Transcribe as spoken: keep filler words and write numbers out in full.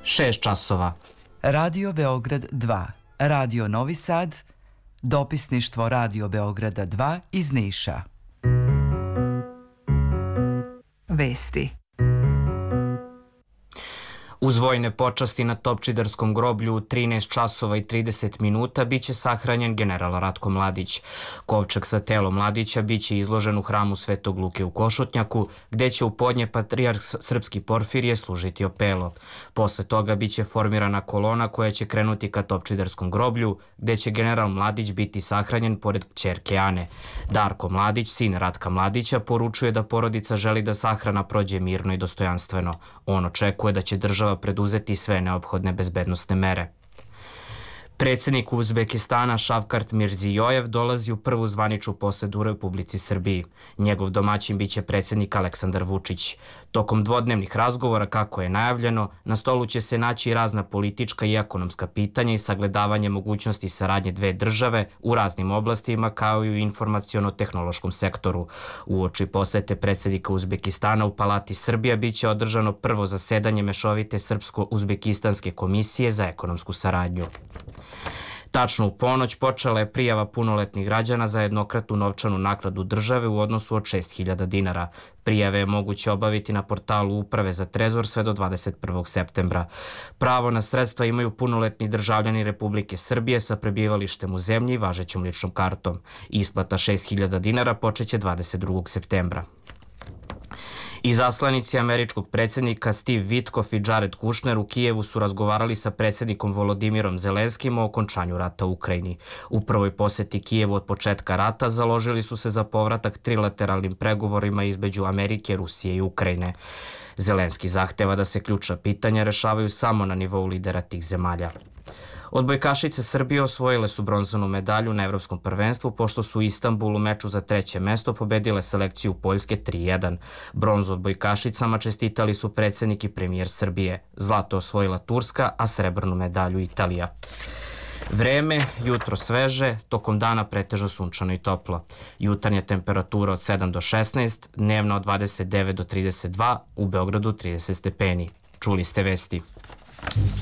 šest časova. Radio Beograd dva, Radio Novi Sad, dopisništvo Radio Beograda dva iz Niša. Vesti. Uz vojne počasti na Topčiderskom groblju u trinaest časova i trideset minuta biće sahranjen general Ratko Mladić. Kovčeg sa telom Mladića biće izložen u hramu Svetog Luke u Košutnjaku, gde će u podnje patrijarh srpski Porfirije služiti opelo. Posle toga biće formirana kolona koja će krenuti ka Topčiderskom groblju, gde će general Mladić biti sahranjen pored kćerke Ane. Darko Mladić, sin Ratka Mladića, poručuje da porodica želi da sahrana prođe mirno i dostojanstveno. On očekuje da će država preduzeti sve neophodne bezbednosne mere. Predsjednik Uzbekistana Šavkat Mirzijojev dolazi u prvu zvaničnu posetu u Republici Srbiji. Njegov domaćin biće predsjednik Aleksandar Vučić. Tokom dvodnevnih razgovora, kako je najavljeno, na stolu će se naći razna politička i ekonomska pitanja i sagledavanje mogućnosti saradnje dve države u raznim oblastima, kao i u informaciono-tehnološkom sektoru. Uoči posete predsjednika Uzbekistana u Palati Srbija biće održano prvo zasedanje mešovite Srpsko-Uzbekistanske komisije za ekonomsku saradnju. Tačno u ponoć počela je prijava punoletnih građana za jednokratnu novčanu naknadu države u odnosu od šest hiljada dinara. Prijave je moguće obaviti na portalu Uprave za trezor sve do dvadeset prvog septembra. Pravo na sredstva imaju punoletni državljani Republike Srbije sa prebivalištem u zemlji i važećom ličnom kartom. Isplata šest hiljada dinara počeće dvadeset drugog septembra. Izaslanici američkog predsjednika Steve Witkoff i Jared Kushner u Kijevu su razgovarali sa predsjednikom Volodimirom Zelenskim o okončanju rata u Ukrajini. U prvoj posjeti Kijevu od početka rata založili su se za povratak trilateralnim pregovorima između Amerike, Rusije i Ukrajine. Zelenski zahteva da se ključna pitanja rešavaju samo na nivou lidera tih zemalja. Odbojkašice Srbije osvojile su bronzanu medalju na Evropskom prvenstvu pošto su u Istanbulu meču za treće mesto pobedile selekciju Poljske tri jedan. Bronzu odbojkašicama čestitali su predsjednik i premijer Srbije. Zlato osvojila Turska, a srebrnu medalju Italija. Vreme, jutro sveže, tokom dana pretežno sunčano i toplo. Jutarnja temperatura od sedam do šesnaest, dnevna od dvadeset devet do trideset dva, u Beogradu trideset stepeni. Čuli ste vesti.